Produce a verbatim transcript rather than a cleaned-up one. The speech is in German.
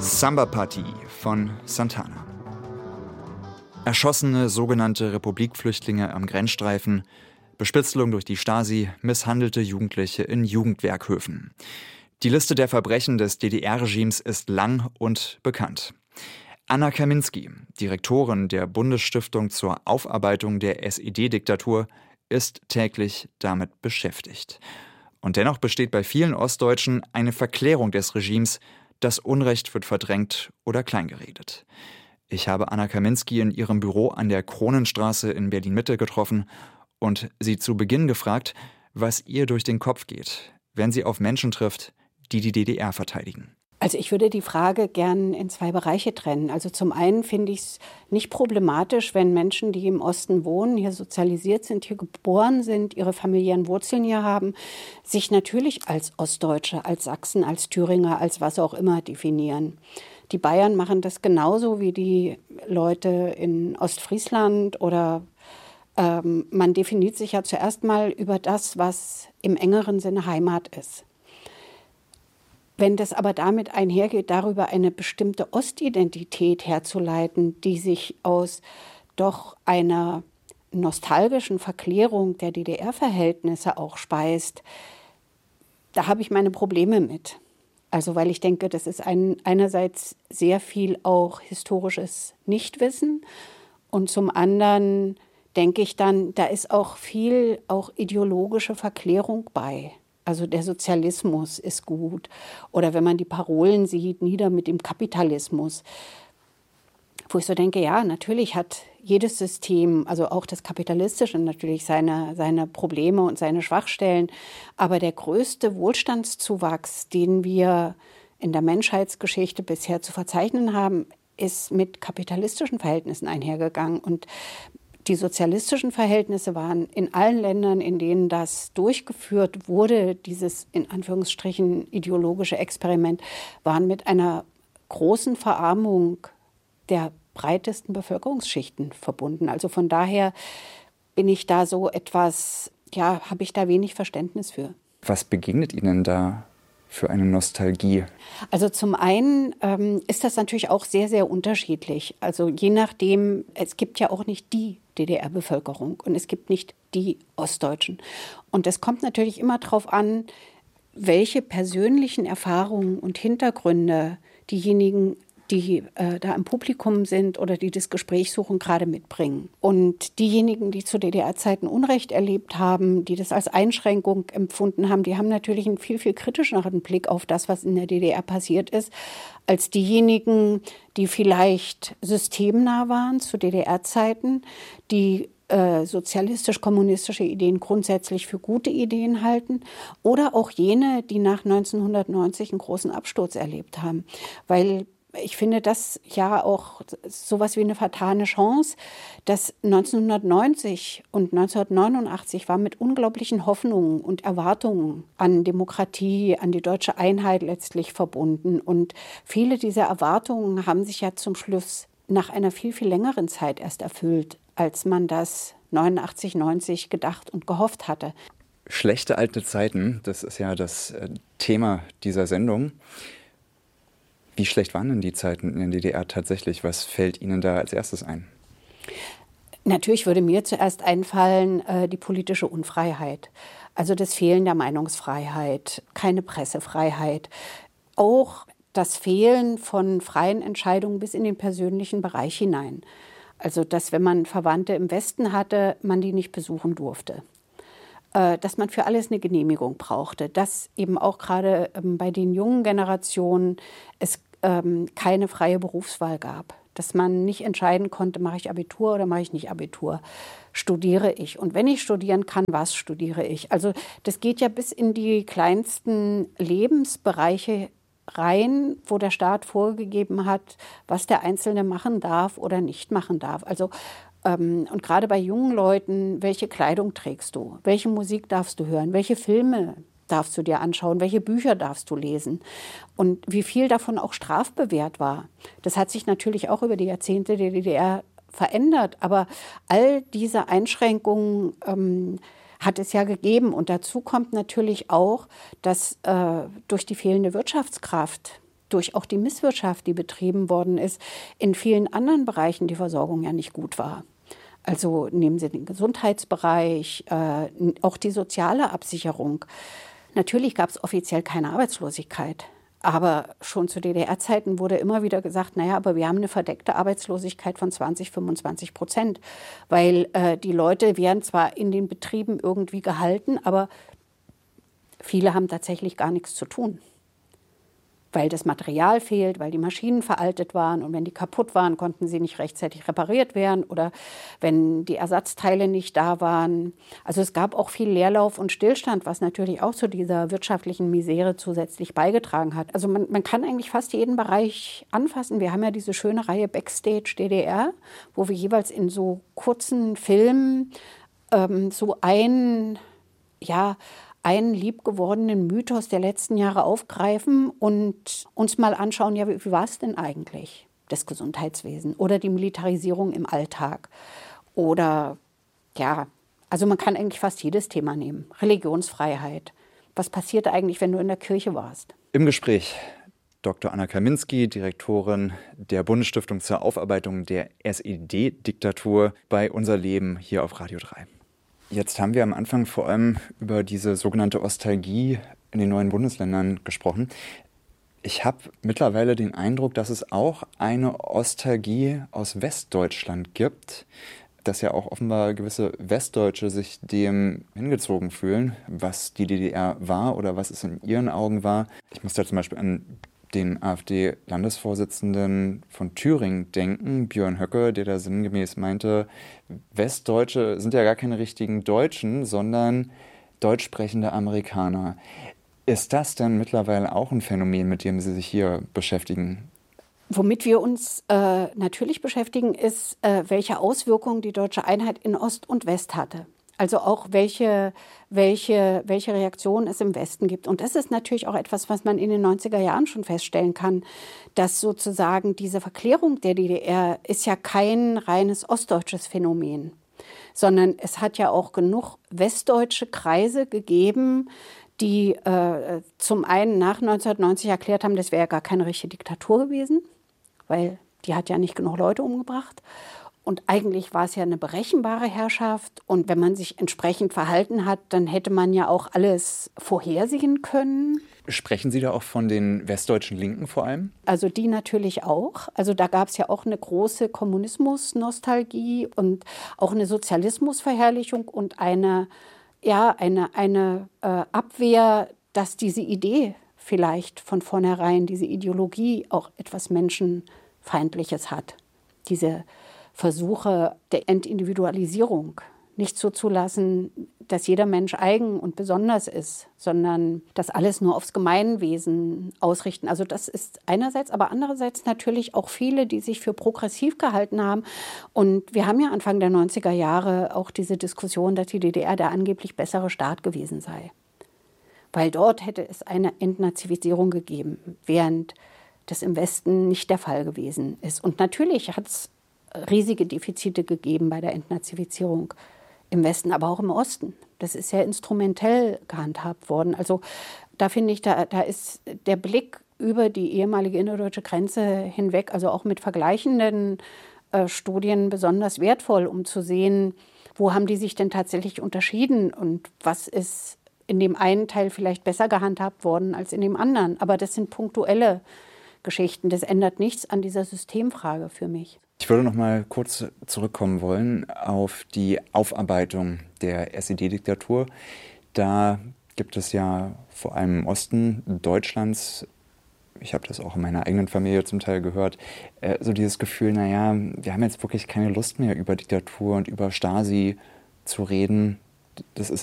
Samba Party von Santana. Erschossene sogenannte Republikflüchtlinge am Grenzstreifen, Bespitzelung durch die Stasi, misshandelte Jugendliche in Jugendwerkhöfen. Die Liste der Verbrechen des D D R-Regimes ist lang und bekannt. Anna Kaminski, Direktorin der Bundesstiftung zur Aufarbeitung der S E D-Diktatur, ist täglich damit beschäftigt. Und dennoch besteht bei vielen Ostdeutschen eine Verklärung des Regimes. Das Unrecht wird verdrängt oder kleingeredet. Ich habe Anna Kaminski in ihrem Büro an der Kronenstraße in Berlin-Mitte getroffen und sie zu Beginn gefragt, was ihr durch den Kopf geht, wenn sie auf Menschen trifft, die die D D R verteidigen. Also ich würde die Frage gern in zwei Bereiche trennen. Also zum einen finde ich es nicht problematisch, wenn Menschen, die im Osten wohnen, hier sozialisiert sind, hier geboren sind, ihre familiären Wurzeln hier haben, sich natürlich als Ostdeutsche, als Sachsen, als Thüringer, als was auch immer definieren. Die Bayern machen das genauso wie die Leute in Ostfriesland oder ähm, man definiert sich ja zuerst mal über das, was im engeren Sinne Heimat ist. Wenn das aber damit einhergeht, darüber eine bestimmte Ostidentität herzuleiten, die sich aus doch einer nostalgischen Verklärung der D D R-Verhältnisse auch speist, da habe ich meine Probleme mit. Also weil ich denke, das ist ein, einerseits sehr viel auch historisches Nichtwissen und zum anderen denke ich dann, da ist auch viel auch ideologische Verklärung bei. Also der Sozialismus ist gut. Oder wenn man die Parolen sieht, nieder mit dem Kapitalismus. Wo ich so denke, ja, natürlich hat jedes System, also auch das kapitalistische natürlich seine, seine Probleme und seine Schwachstellen. Aber der größte Wohlstandszuwachs, den wir in der Menschheitsgeschichte bisher zu verzeichnen haben, ist mit kapitalistischen Verhältnissen einhergegangen. Und die sozialistischen Verhältnisse waren in allen Ländern, in denen das durchgeführt wurde, dieses in Anführungsstrichen ideologische Experiment, waren mit einer großen Verarmung der breitesten Bevölkerungsschichten verbunden. Also von daher bin ich da so etwas, ja, habe ich da wenig Verständnis für. Was begegnet Ihnen da für eine Nostalgie? Also zum einen ähm, ist das natürlich auch sehr, sehr unterschiedlich. Also je nachdem, es gibt ja auch nicht die D D R-Bevölkerung und es gibt nicht die Ostdeutschen. Und es kommt natürlich immer darauf an, welche persönlichen Erfahrungen und Hintergründe diejenigen, die äh, da im Publikum sind oder die das Gespräch suchen, gerade mitbringen. Und diejenigen, die zu D D R-Zeiten Unrecht erlebt haben, die das als Einschränkung empfunden haben, die haben natürlich einen viel, viel kritischeren Blick auf das, was in der D D R passiert ist, als diejenigen, die vielleicht systemnah waren zu D D R-Zeiten, die äh, sozialistisch-kommunistische Ideen grundsätzlich für gute Ideen halten oder auch jene, die nach neunzehnhundertneunzig einen großen Absturz erlebt haben. Weil ich finde das ja auch sowas wie eine vertane Chance, dass neunzehnhundertneunzig und neunzehnhundertneunundachtzig war mit unglaublichen Hoffnungen und Erwartungen an Demokratie, an die deutsche Einheit letztlich verbunden. Und viele dieser Erwartungen haben sich ja zum Schluss nach einer viel, viel längeren Zeit erst erfüllt, als man das neunundachtzig, neunzig gedacht und gehofft hatte. Schlechte alte Zeiten, das ist ja das Thema dieser Sendung. Wie schlecht waren denn die Zeiten in der D D R tatsächlich? Was fällt Ihnen da als erstes ein? Natürlich würde mir zuerst einfallen, äh, die politische Unfreiheit. Also das Fehlen der Meinungsfreiheit, keine Pressefreiheit. Auch das Fehlen von freien Entscheidungen bis in den persönlichen Bereich hinein. Also dass, wenn man Verwandte im Westen hatte, man die nicht besuchen durfte. Äh, dass man für alles eine Genehmigung brauchte. Dass eben auch gerade ähm, bei den jungen Generationen es ähm, keine freie Berufswahl gab. Dass man nicht entscheiden konnte, mache ich Abitur oder mache ich nicht Abitur. Studiere ich? Und wenn ich studieren kann, was studiere ich? Also das geht ja bis in die kleinsten Lebensbereiche rein, wo der Staat vorgegeben hat, was der Einzelne machen darf oder nicht machen darf. Also ähm, und gerade bei jungen Leuten, welche Kleidung trägst du? Welche Musik darfst du hören? Welche Filme darfst du dir anschauen? Welche Bücher darfst du lesen? Und wie viel davon auch strafbewehrt war. Das hat sich natürlich auch über die Jahrzehnte der D D R verändert. Aber all diese Einschränkungen ähm, hat es ja gegeben. Und dazu kommt natürlich auch, dass äh, durch die fehlende Wirtschaftskraft durch auch die Misswirtschaft, die betrieben worden ist, in vielen anderen Bereichen die Versorgung ja nicht gut war. Also nehmen Sie den Gesundheitsbereich, äh, auch die soziale Absicherung. Natürlich gab es offiziell keine Arbeitslosigkeit. Aber schon zu D D R-Zeiten wurde immer wieder gesagt, naja, aber wir haben eine verdeckte Arbeitslosigkeit von zwanzig, fünfundzwanzig Prozent. Weil äh, die Leute werden zwar in den Betrieben irgendwie gehalten, aber viele haben tatsächlich gar nichts zu tun. Weil das Material fehlt, weil die Maschinen veraltet waren und wenn die kaputt waren, konnten sie nicht rechtzeitig repariert werden oder wenn die Ersatzteile nicht da waren. Also es gab auch viel Leerlauf und Stillstand, was natürlich auch zu dieser wirtschaftlichen Misere zusätzlich beigetragen hat. Also man, man kann eigentlich fast jeden Bereich anfassen. Wir haben ja diese schöne Reihe Backstage D D R, wo wir jeweils in so kurzen Filmen ähm, so ein, ja, einen liebgewordenen Mythos der letzten Jahre aufgreifen und uns mal anschauen, ja, wie, wie war es denn eigentlich, das Gesundheitswesen oder die Militarisierung im Alltag oder, ja, also man kann eigentlich fast jedes Thema nehmen. Religionsfreiheit. Was passierte eigentlich, wenn du in der Kirche warst? Im Gespräch Doktor Anna Kaminski, Direktorin der Bundesstiftung zur Aufarbeitung der S E D-Diktatur bei Unser Leben hier auf Radio drei. Jetzt haben wir am Anfang vor allem über diese sogenannte Ostalgie in den neuen Bundesländern gesprochen. Ich habe mittlerweile den Eindruck, dass es auch eine Ostalgie aus Westdeutschland gibt, dass ja auch offenbar gewisse Westdeutsche sich dem hingezogen fühlen, was die D D R war oder was es in ihren Augen war. Ich muss da zum Beispiel an den AfD-Landesvorsitzenden von Thüringen denken, Björn Höcke, der da sinngemäß meinte, Westdeutsche sind ja gar keine richtigen Deutschen, sondern deutschsprechende Amerikaner. Ist das denn mittlerweile auch ein Phänomen, mit dem Sie sich hier beschäftigen? Womit wir uns äh, natürlich beschäftigen, ist, äh, welche Auswirkungen die deutsche Einheit in Ost und West hatte. Also auch welche, welche, welche Reaktionen es im Westen gibt. Und das ist natürlich auch etwas, was man in den neunziger Jahren schon feststellen kann, dass sozusagen diese Verklärung der D D R ist ja kein reines ostdeutsches Phänomen, sondern es hat ja auch genug westdeutsche Kreise gegeben, die äh, zum einen nach neunzehnhundertneunzig erklärt haben, das wäre ja gar keine richtige Diktatur gewesen, weil die hat ja nicht genug Leute umgebracht. Und eigentlich war es ja eine berechenbare Herrschaft. Und wenn man sich entsprechend verhalten hat, dann hätte man ja auch alles vorhersehen können. Sprechen Sie da auch von den westdeutschen Linken vor allem? Also die natürlich auch. Also da gab es ja auch eine große Kommunismus-Nostalgie und auch eine Sozialismusverherrlichung und eine, ja, eine, eine äh, Abwehr, dass diese Idee vielleicht von vornherein, diese Ideologie auch etwas Menschenfeindliches hat. Diese Versuche der Entindividualisierung, nicht so zulassen, dass jeder Mensch eigen und besonders ist, sondern das alles nur aufs Gemeinwesen ausrichten. Also das ist einerseits, aber andererseits natürlich auch viele, die sich für progressiv gehalten haben. Und wir haben ja Anfang der neunziger Jahre auch diese Diskussion, dass die D D R der angeblich bessere Staat gewesen sei. Weil dort hätte es eine Entnazifizierung gegeben, während das im Westen nicht der Fall gewesen ist. Und natürlich hat es riesige Defizite gegeben bei der Entnazifizierung im Westen, aber auch im Osten. Das ist ja instrumentell gehandhabt worden. Also da finde ich, da, da ist der Blick über die ehemalige innerdeutsche Grenze hinweg, also auch mit vergleichenden äh, Studien besonders wertvoll, um zu sehen, wo haben die sich denn tatsächlich unterschieden und was ist in dem einen Teil vielleicht besser gehandhabt worden als in dem anderen. Aber das sind punktuelle Geschichten. Das ändert nichts an dieser Systemfrage für mich. Ich würde noch mal kurz zurückkommen wollen auf die Aufarbeitung der S E D-Diktatur. Da gibt es ja vor allem im Osten Deutschlands, ich habe das auch in meiner eigenen Familie zum Teil gehört, äh, so dieses Gefühl, naja, wir haben jetzt wirklich keine Lust mehr über Diktatur und über Stasi zu reden. Das ist